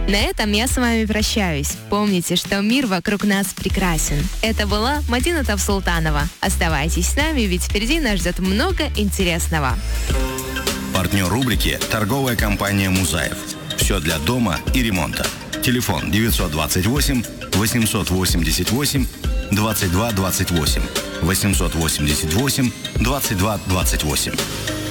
На этом я с вами прощаюсь. Помните, что мир вокруг нас прекрасен. Это была Мадина Тавсултанова. Оставайтесь с нами, ведь впереди нас ждет много интересного. Партнер рубрики – торговая компания «Музаев». Все для дома и ремонта. Телефон 928 888 2228 888 2228.